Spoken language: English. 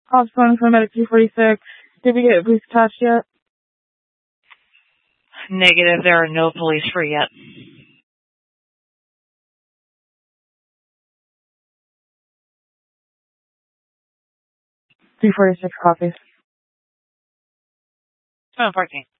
Ops calling from Medic 246. Did we get police attached yet? Negative, there are no police free yet. 246 copies. 714.